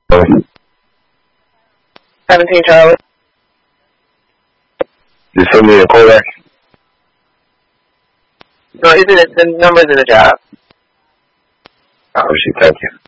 17 Charlie. You send me a callback? No, the number's in the job. Obviously, thank you.